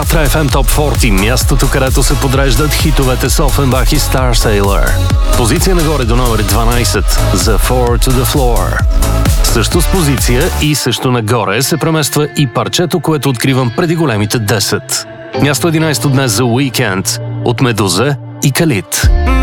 Ултра FM Top 40, мястото, където се подреждат хитовете с Offenbach и Star Sailor. Позиция нагоре до номер 12 за Four to the Floor. Също с позиция и също нагоре се премества и парчето, което откривам преди големите 10. Място 11 днес за Weekend от Медуза и Калит.